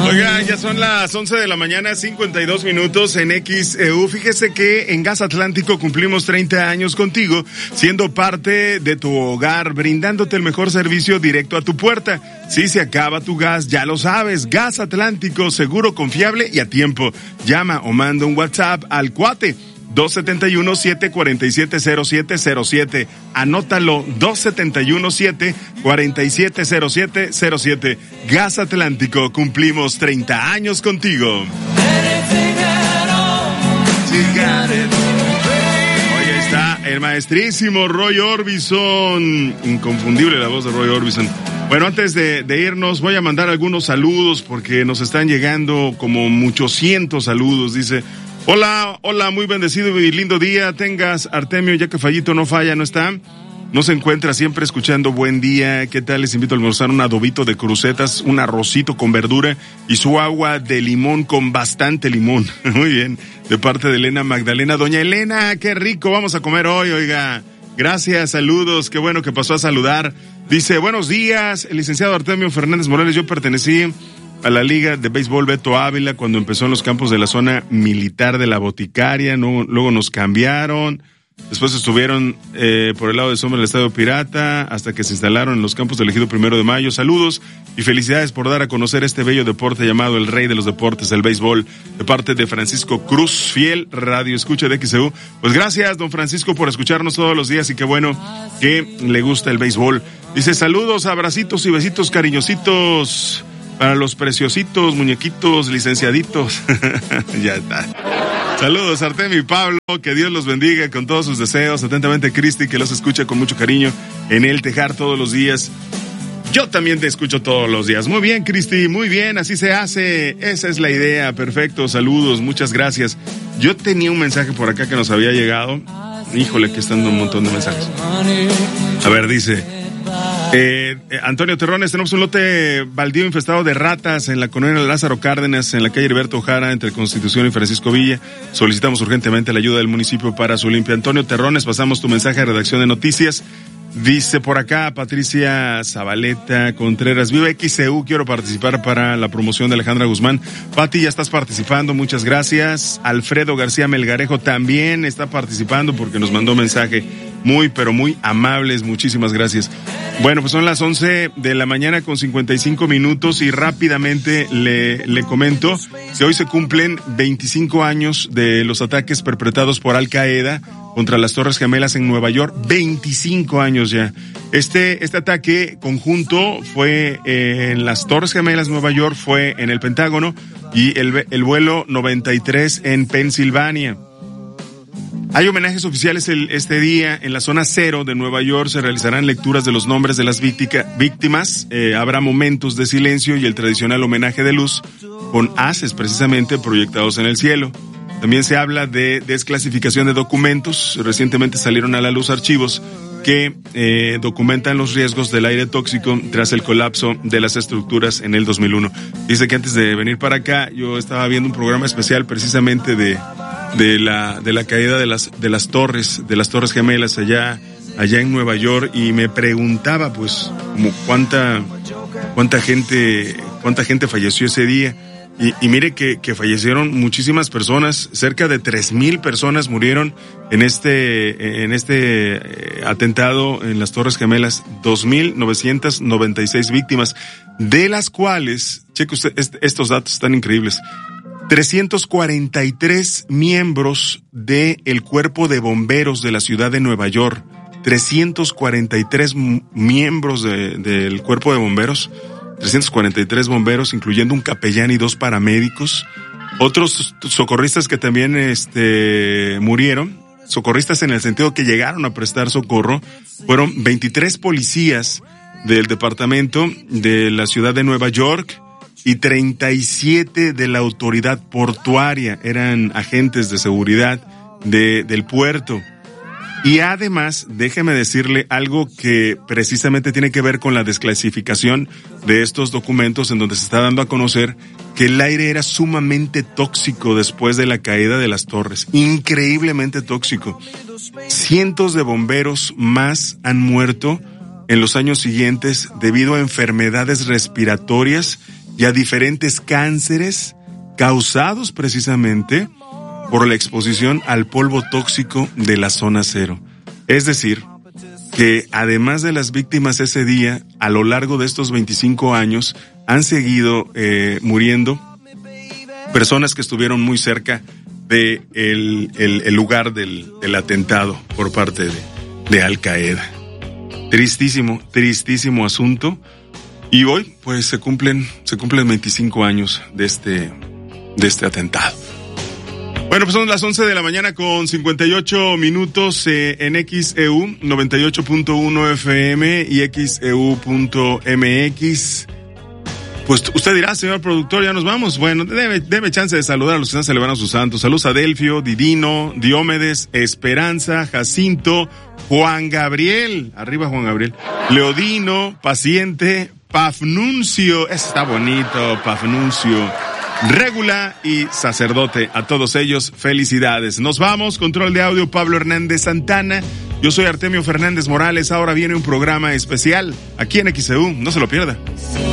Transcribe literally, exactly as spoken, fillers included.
Oiga, ya son las once de la mañana, cincuenta y dos minutos en X E U. Fíjese que en Gas Atlántico cumplimos treinta años contigo, siendo parte de tu hogar, brindándote el mejor servicio directo a tu puerta. Si se acaba tu gas, ya lo sabes. Gas Atlántico, seguro, confiable y a tiempo. Llama o manda un WhatsApp al cuate dos siete uno, siete cuatro siete, cero siete cero siete. Anótalo, dos siete uno, siete cuatro siete, cero siete cero siete. Gas Atlántico, cumplimos treinta años contigo. Hoy está el maestrísimo Roy Orbison. Inconfundible la voz de Roy Orbison. Bueno, antes de, de irnos, voy a mandar algunos saludos porque nos están llegando como muchos cientos saludos. Dice: Hola, hola, muy bendecido y lindo día tengas, Artemio, ya que Fallito no falla, ¿no está? No se encuentra siempre escuchando buen día. ¿Qué tal? Les invito a almorzar un adobito de crucetas, un arrocito con verdura y su agua de limón con bastante limón. Muy bien, de parte de Elena Magdalena. Doña Elena, qué rico vamos a comer hoy, oiga. Gracias, saludos, qué bueno que pasó a saludar. Dice: buenos días, el licenciado Artemio Fernández Morales, yo pertenecí a la Liga de Béisbol Beto Ávila cuando empezó en los campos de la zona militar de la Boticaria, no, luego nos cambiaron, después estuvieron eh, por el lado de sombra del Estadio Pirata, hasta que se instalaron en los campos del Ejido Primero de Mayo. Saludos y felicidades por dar a conocer este bello deporte llamado el rey de los deportes, el béisbol, de parte de Francisco Cruz, fiel radio escucha de X E U. Pues gracias, don Francisco, por escucharnos todos los días y qué bueno que le gusta el béisbol. Dice: saludos, abracitos y besitos cariñositos para los preciositos, muñequitos, licenciaditos. Ya está. Saludos, Artemio y Pablo, que Dios los bendiga con todos sus deseos. Atentamente, Cristi, que los escucha con mucho cariño en El Tejar todos los días. Yo también te escucho todos los días. Muy bien, Cristi, muy bien, así se hace. Esa es la idea, perfecto, saludos, muchas gracias. Yo tenía un mensaje por acá que nos había llegado. Híjole, que están un montón de mensajes. A ver, dice... Eh, eh, Antonio Terrones, tenemos un lote baldío infestado de ratas en la colonia Lázaro Cárdenas, en la calle Heriberto Ojara, entre Constitución y Francisco Villa. Solicitamos urgentemente la ayuda del municipio para su limpia. Antonio Terrones, pasamos tu mensaje a redacción de noticias. Dice por acá Patricia Zabaleta Contreras: viva X E U, quiero participar para la promoción de Alejandra Guzmán. Pati, ya estás participando, muchas gracias. Alfredo García Melgarejo también está participando porque nos mandó mensaje muy, pero muy amables, muchísimas gracias. Bueno, pues son las once de la mañana con cincuenta y cinco minutos y rápidamente le, le comento que hoy se cumplen veinticinco años de los ataques perpetrados por Al Qaeda contra las Torres Gemelas en Nueva York. veinticinco años ya. Este, este ataque conjunto fue eh, en las Torres Gemelas, Nueva York, fue en el Pentágono, y el, el vuelo noventa y tres en Pensilvania. Hay homenajes oficiales el, este día. En la zona cero de Nueva York se realizarán lecturas de los nombres de las víctica, víctimas. Eh, habrá momentos de silencio y el tradicional homenaje de luz con haces precisamente proyectados en el cielo. También se habla de desclasificación de documentos. Recientemente salieron a la luz archivos que eh, documentan los riesgos del aire tóxico tras el colapso de las estructuras en el dos mil uno. Dice que antes de venir para acá yo estaba viendo un programa especial precisamente de de la de la caída de las de las torres de las Torres Gemelas allá allá en Nueva York, y me preguntaba pues como cuánta cuánta gente cuánta gente falleció ese día. Y, y mire que, que fallecieron muchísimas personas, cerca de tres mil personas murieron en este, en este eh, atentado en las Torres Gemelas, dos mil novecientas noventa y seis víctimas, de las cuales, cheque usted, est- estos datos están increíbles, trescientos cuarenta y tres miembros del Cuerpo de Bomberos de la ciudad de Nueva York, trescientos cuarenta y tres m- miembros de, del Cuerpo de Bomberos, trescientos cuarenta y tres bomberos, incluyendo un capellán y dos paramédicos. Otros socorristas que también este murieron, socorristas en el sentido que llegaron a prestar socorro, fueron veintitrés policías del departamento de la ciudad de Nueva York y treinta y siete de la autoridad portuaria, eran agentes de seguridad de del puerto. Y además, déjeme decirle algo que precisamente tiene que ver con la desclasificación de estos documentos, en donde se está dando a conocer que el aire era sumamente tóxico después de la caída de las torres, increíblemente tóxico. Cientos de bomberos más han muerto en los años siguientes debido a enfermedades respiratorias y a diferentes cánceres causados precisamente por la exposición al polvo tóxico de la zona cero. Es decir, que además de las víctimas ese día, a lo largo de estos veinticinco años, han seguido eh, muriendo personas que estuvieron muy cerca de el, el, el lugar del, del atentado por parte de, de Al Qaeda. Tristísimo, tristísimo asunto. Y hoy, pues, se cumplen, se cumplen veinticinco años de este, de este atentado. Bueno, pues son las once de la mañana con cincuenta y ocho minutos eh, en X E U noventa y ocho punto uno F M y X E U punto M X. Pues usted dirá, señor productor, ya nos vamos. Bueno, debe, debe chance de saludar a los que están celebrando sus santos. Saludos a Delfio, Didino, Diomedes, Esperanza, Jacinto, Juan Gabriel, arriba Juan Gabriel, Leodino, Paciente, Pafnuncio, está bonito, Pafnuncio, Régula y Sacerdote. A todos ellos, felicidades. Nos vamos, control de audio Pablo Hernández Santana. Yo soy Artemio Fernández Morales. Ahora viene un programa especial aquí en X E U, no se lo pierda.